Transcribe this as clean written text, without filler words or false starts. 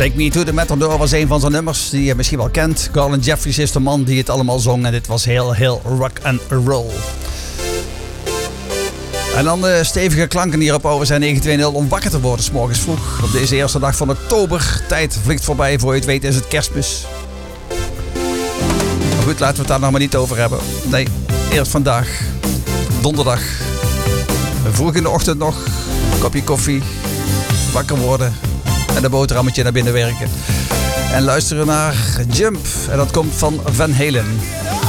Take Me to the Matador was een van zijn nummers die je misschien wel kent. Garland Jeffries is de man die het allemaal zong en dit was heel rock and roll. En dan de stevige klanken hier op OSN 920 om wakker te worden 's morgens vroeg. Op deze eerste dag van oktober. Tijd vliegt voorbij, voor je het weet is het Kerstmis. Maar goed, laten we het daar nog maar niet over hebben. Nee, eerst vandaag, donderdag. Vroeg in de ochtend nog, een kopje koffie, wakker worden en een boterhammetje naar binnen werken. En luisteren naar Jump. En dat komt van Van Halen.